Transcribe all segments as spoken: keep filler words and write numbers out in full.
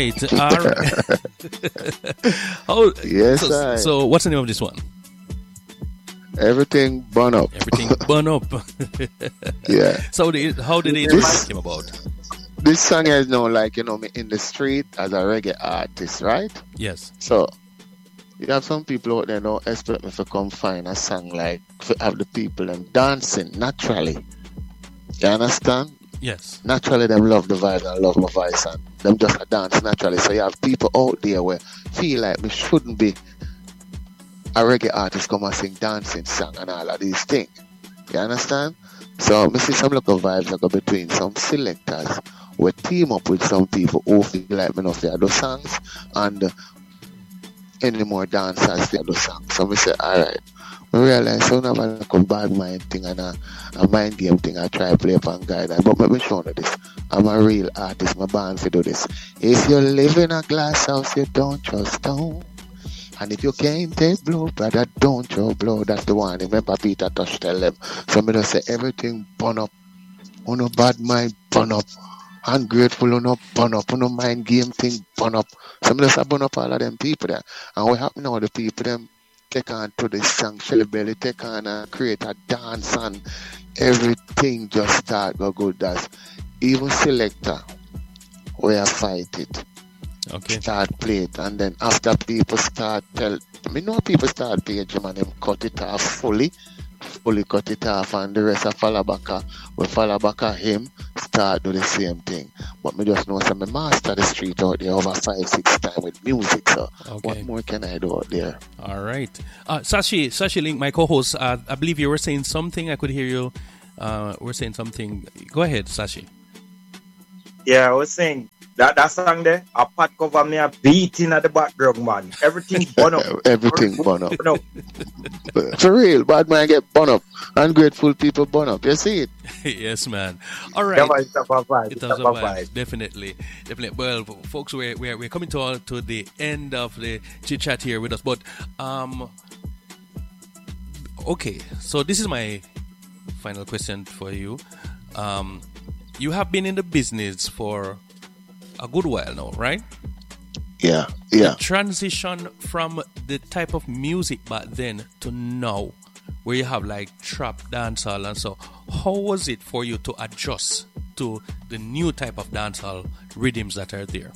right. All right. oh, Yes, so, I. so what's the name of this one? Everything burn up. Everything burn up. Yeah. So the, how did it This came about? this song is now like, you know, me in the street as a reggae artist, right? Yes. So you have some people out there don't expect me to come find a song like to have the people them dancing naturally. You understand? Yes. Naturally them love the vibe and love my voice and them just a dance naturally. So you have people out there where feel like we shouldn't be a reggae artist come and sing dancing song and all of these things. You understand? So I see some local vibes that go between some selectors we team up with some people who feel like me not feel those songs and uh, any more dancers feel those songs. So I say, alright. I realize so now I come bad mind thing and a, a mind game thing I try to play upon guidance. But let me show you this. I'm a real artist, my band to do this. If you live in a glass house, you don't trust stone. And if you can't take blow, brother, don't throw blow. That's the one. Remember Peter Tosh tell them. Somebody say everything burn up. On no bad mind, burn up. Ungrateful, on no burn up. On no mind game thing, burn up. Somebody say burn up all of them people there. And what happen now, the people them take on to this song, Shelly Belly, take on and create a dance and everything just start go good. That's even selector, where I fight it. Okay. Start play it, and then after people start tell I mean, know people start page him and him cut it off fully, fully cut it off, and the rest of follow back uh, we follow back at him start do the same thing. But me just know some master the street out there over five, six times with music. So Okay. what more can I do out there? All right. Uh, Sashi, Sashi Link, my co-host, uh, I believe you were saying something. I could hear you. Uh, we're saying something. Go ahead, Sashi. Yeah, I was saying that that song there, a pot cover me a beating at the background, man. Everything burn up. Everything burn up. No, For real, bad man get burn up. Ungrateful people burn up. You see it? Yes, man. All right. that was a vibe. It It's has a a vibe, vibe. definitely, definitely. Well, f- folks, we're we're, we're coming to to the end of the chit chat here with us, but um, okay. So this is my final question for you. Um, you have been in the business for a good while now, right? Yeah, yeah. Transition from the type of music back then to now, where you have like trap, dancehall, and so. How was it for you to adjust to the new type of dancehall rhythms that are there?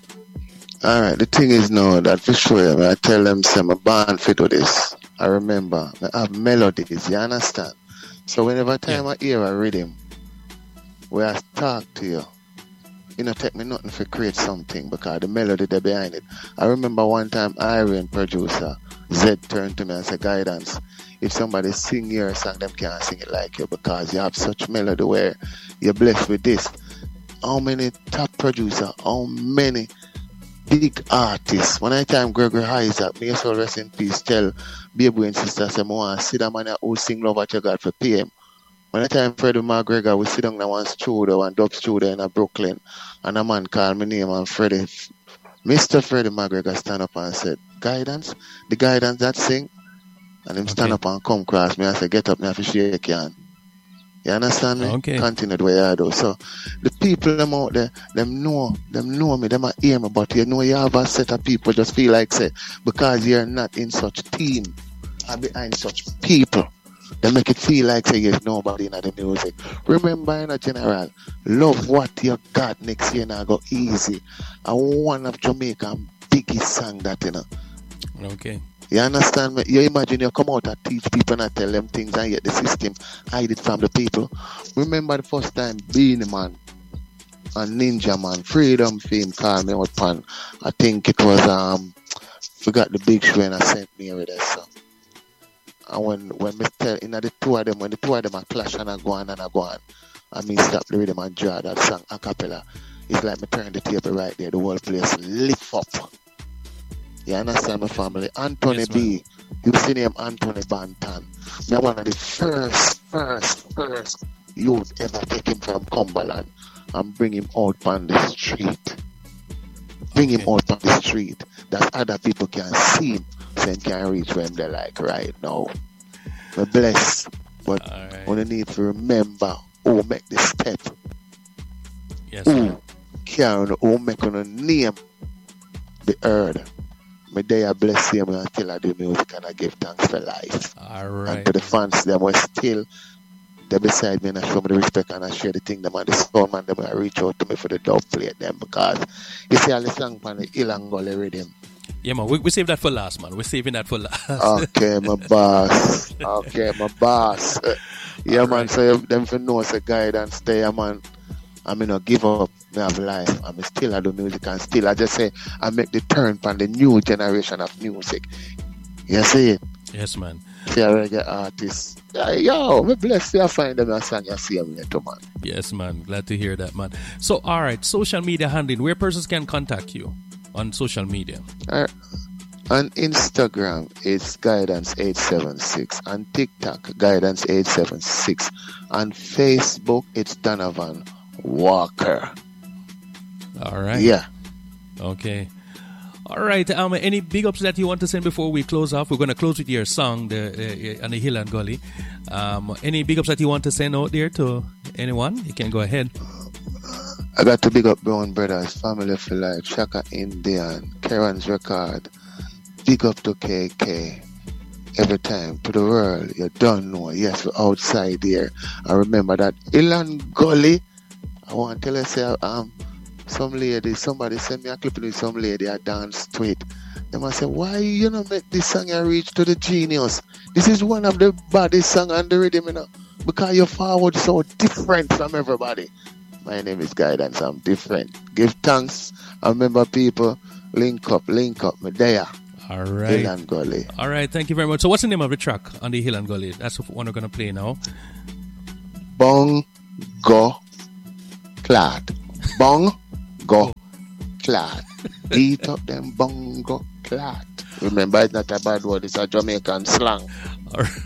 All right. The thing is now that for sure, when I tell them say my band fit do this. I remember I have melodies. You understand? So whenever time I hear a rhythm, where I talk to you, you know, take me nothing to create something because the melody there behind it. I remember one time Irene producer Zed turned to me and said, Guidance, if somebody sing your song, them can't sing it like you because you have such melody where you're blessed with this. How many top producer, how many big artists? When I time Gregory Isaac, me also rest in peace, tell Baby and sister, say, I want to see that man who sing Love What You Got for P M. When I time Freddie McGregor, we sit down in one studio, one dub studio in Brooklyn, and a man called me name and Freddie, Mister Freddie McGregor stand up and said, Guidance, the Guidance that sing, and him stand Okay. up and come across me and say, get up now for shake your hand. You understand me? Okay. Continue the way I do. So the people them out there, them know, them know me, them a hear me, but you know you have a set of people just feel like say, because you're not in such team or behind such people, they make it feel like say there's nobody in the music. Remember in a general, love what you got next year now go easy. And one of Jamaican biggest song that you know. Okay. You understand me? You imagine you come out and teach people and tell them things and yet the system hide it from the people. Remember the first time Beanie Man and Ninja Man, Freedom Fame called me out pan. I think it was um forgot the big show and I sent me with that song. And when when me tell in the two of them, when the two of them are clash and I go on and I go on, and me stop the rhythm and draw that song a cappella, it's like me turn the table right there, the whole place lift up. You understand my family? Anthony Yes, B. You see him Anthony Bantan. Me one of the first, first, first youth ever take him from Cumberland and bring him out on the street. Bring him Okay. out on the street that other people can see him so they can reach where they like right now. We're blessed. But All right. we need to remember who make the step. Yes. Who care who make on name the earth. May they bless him until I do music and I give thanks for life. All right. And to the fans, them were still they beside me and I show me the respect and I share the thing them and the sound man them I reach out to me for the dub plate them because you see all the song on the Ilangole rhythm. Yeah, man, we, we save that for last, man. We're saving that for last. Okay, my boss. Okay, my boss. Yeah, all man, right. So them for know say guidance stay, man. I mean, I give up. I have life. I'm still I do music and still I just say I make the turn from the new generation of music. You see it? Yes, man. See a reggae artist. Uh, yo, we blessed you find them a song you see them later, man. Yes, man. Glad to hear that, man. So, all right, social media handling, where persons can contact you on social media? Uh, on Instagram, it's Guidance eight seven six. On TikTok, Guidance eight seven six. On Facebook, it's Donovan Walker. All right. Yeah. Okay. All right. Um, any big ups that you want to send before we close off? We're going to close with your song, the uh, on the Hill and Gully. Um, any big ups that you want to send out there to anyone? You can go ahead. I got to big up Brown Brothers, Family for Life, Shaka Indian, Karen's Record. Big up to K K. Every time to the world, you don't know. Yes, we're outside here. I remember that Ilan Gully. I want to tell you, say, um, some lady, somebody sent me a clip with some lady, I danced to it. They must say, why you not make this song you reach to the genius? This is one of the baddest songs on the rhythm, you know, because you're forward so different from everybody. My name is Guidance, I'm different. Give thanks. I remember people, link up, link up, me there. All right. Hill and Gully. All right, thank you very much. So what's the name of the track on the Hill and Gully? That's the one we're going to play now. Bong Go Clad. Bong Go Clad. Beat up them bongo clad. Remember, it's not a bad word, it's a Jamaican slang. All right.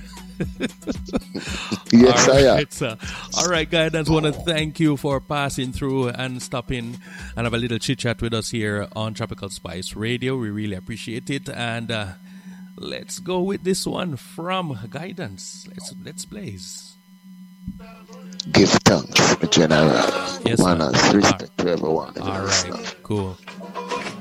Yes, all I right, am. sir. All right, guys, I just want to thank you for passing through and stopping and have a little chit chat with us here on Tropical Spice Radio. We really appreciate it. And uh, let's go with this one from Guidance. Let's let's blaze. Give thanks, General. Yes, Manners, man. respect to everyone. All right, cool.